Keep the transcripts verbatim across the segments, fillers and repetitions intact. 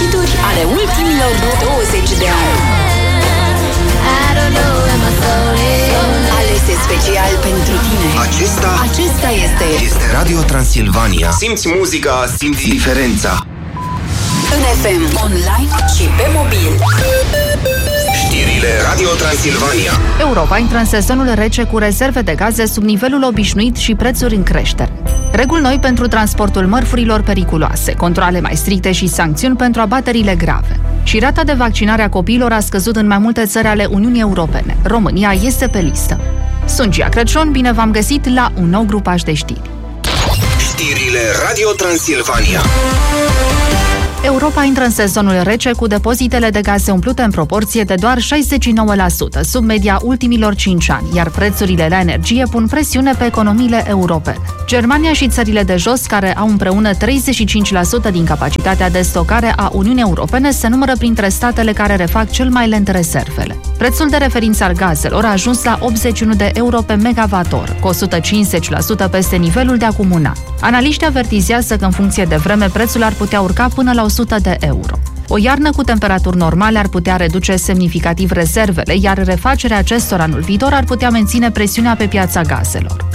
hituri ale ultimilor douăzeci de ani. Alese special pentru tine. Acesta, Acesta este este Radio Transilvania. Simți muzica, simți diferența. în F M, online și pe mobil. Știrile Radio Transilvania. Europa intră în sezonul rece cu rezerve de gaze sub nivelul obișnuit și prețuri în creștere. Reguli noi pentru transportul mărfurilor periculoase, controale mai stricte și sancțiuni pentru abaterile grave. Și rata de vaccinare a copiilor a scăzut în mai multe țări ale Uniunii Europene. România este pe listă. Sunt Gia Crăciun, bine v-am găsit la un nou grupaj de știri. Știrile Radio Transilvania. Europa intră în sezonul rece cu depozitele de gaze umplute în proporție de doar șaizeci și nouă la sută, sub media ultimilor cinci ani, iar prețurile la energie pun presiune pe economiile europene. Germania și țările de jos, care au împreună treizeci și cinci la sută din capacitatea de stocare a Uniunii Europene, se numără printre statele care refac cel mai lent rezervele. Prețul de referință al gazelor a ajuns la optzeci și unu de euro pe megawatt-oră, cu o sută cincizeci la sută peste nivelul de acum un an. Analiștii avertizează că în funcție de vreme prețul ar putea urca până la o sută de euro. O iarnă cu temperaturi normale ar putea reduce semnificativ rezervele, iar refacerea acestora anul viitor ar putea menține presiunea pe piața gazelor.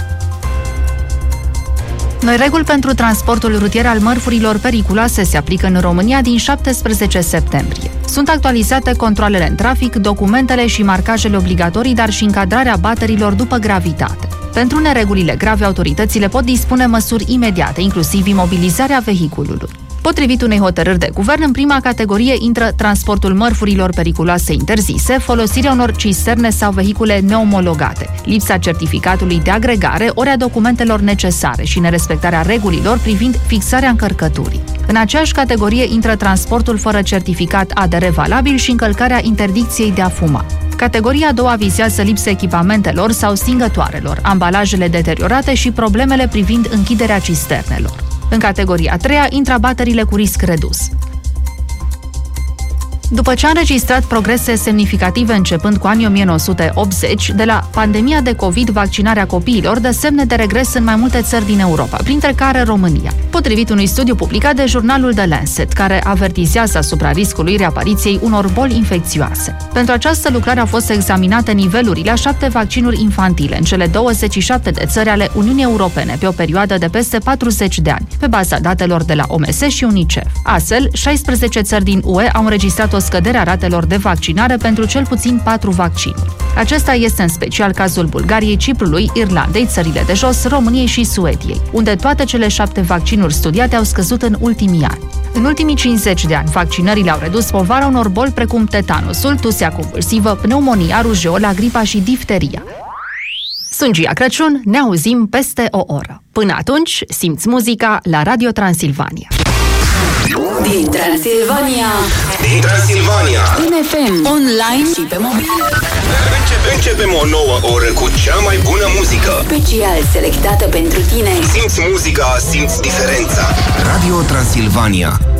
Noi reguli pentru transportul rutier al mărfurilor periculoase se aplică în România din șaptesprezece septembrie. Sunt actualizate controalele în trafic, documentele și marcajele obligatorii, dar și încadrarea baterilor după gravitate. Pentru neregulile grave, autoritățile pot dispune măsuri imediate, inclusiv imobilizarea vehiculului. Potrivit unei hotărâri de guvern, în prima categorie intră transportul mărfurilor periculoase interzise, folosirea unor cisterne sau vehicule neomologate, lipsa certificatului de agregare ori a documentelor necesare și nerespectarea regulilor privind fixarea încărcăturii. În aceeași categorie intră transportul fără certificat A D R valabil și încălcarea interdicției de a fuma. Categoria a doua vizează lipsa echipamentelor sau stingătoarelor, ambalajele deteriorate și problemele privind închiderea cisternelor. În categoria a treia intră bateriile cu risc redus. După ce a înregistrat progrese semnificative începând cu anii o mie nouă sute optzeci, de la pandemia de COVID, vaccinarea copiilor dă semne de regres în mai multe țări din Europa, printre care România. Potrivit unui studiu publicat de jurnalul The Lancet, care avertizează asupra riscului reapariției unor boli infecțioase. Pentru această lucrare au fost examinate nivelurile a șapte vaccinuri infantile în cele douăzeci și șapte de țări ale Uniunii Europene pe o perioadă de peste patruzeci de ani, pe baza datelor de la O M S și UNICEF. Astfel, șaisprezece țări din U E au înregistrat o scăderea ratelor de vaccinare pentru cel puțin patru vaccinuri. Acesta este în special cazul Bulgariei, Ciprului, Irlandei, țările de jos, României și Suediei, unde toate cele șapte vaccinuri studiate au scăzut în ultimii ani. În ultimii cincizeci de ani, vaccinările au redus povara unor boli precum tetanusul, tusea convulsivă, pneumonia, rujeola, gripa și difteria. Sunt Gia Crăciun, ne auzim peste o oră. Până atunci, simți muzica la Radio Transilvania. Din Transilvania, Din Transilvania. în F M, online și pe mobil. Începe, începem o nouă oră cu cea mai bună muzică. Special selectată pentru tine. Simți muzica, simți diferența. Radio Transilvania.